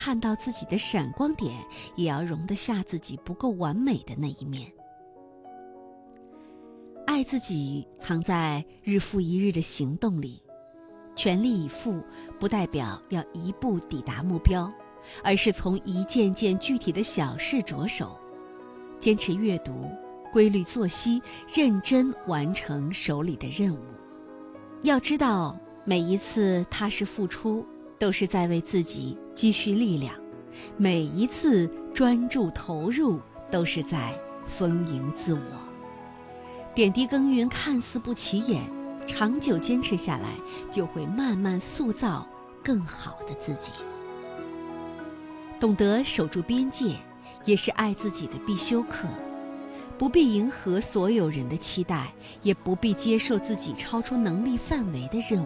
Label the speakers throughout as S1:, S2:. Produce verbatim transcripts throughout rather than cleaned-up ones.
S1: 看到自己的闪光点，也要容得下自己不够完美的那一面。爱自己藏在日复一日的行动里，全力以赴不代表要一步抵达目标，而是从一件件具体的小事着手，坚持阅读，规律作息，认真完成手里的任务。要知道，每一次踏实付出都是在为自己积蓄力量，每一次专注投入都是在丰盈自我。点滴耕耘看似不起眼，长久坚持下来，就会慢慢塑造更好的自己。懂得守住边界，也是爱自己的必修课。不必迎合所有人的期待，也不必接受自己超出能力范围的任务。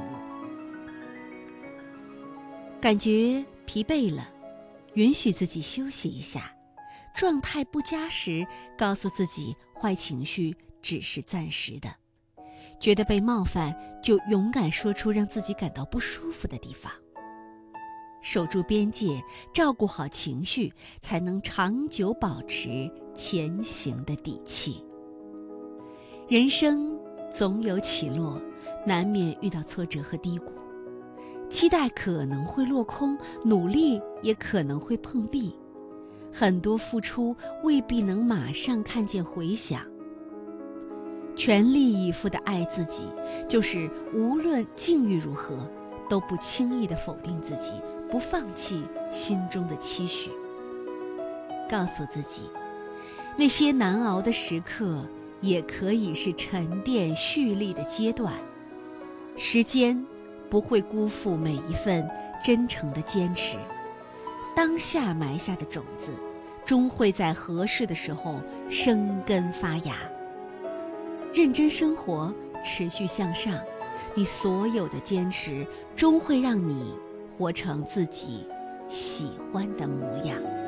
S1: 感觉疲惫了，允许自己休息一下。状态不佳时，告诉自己坏情绪只是暂时的。觉得被冒犯，就勇敢说出让自己感到不舒服的地方。守住边界，照顾好情绪，才能长久保持前行的底气。人生总有起落，难免遇到挫折和低谷，期待可能会落空，努力也可能会碰壁，很多付出未必能马上看见回响。全力以赴地爱自己，就是无论境遇如何，都不轻易地否定自己，不放弃心中的期许。告诉自己，那些难熬的时刻也可以是沉淀蓄力的阶段。时间不会辜负每一份真诚的坚持，当下埋下的种子终会在合适的时候生根发芽。认真生活，持续向上，你所有的坚持终会让你活成自己喜欢的模样。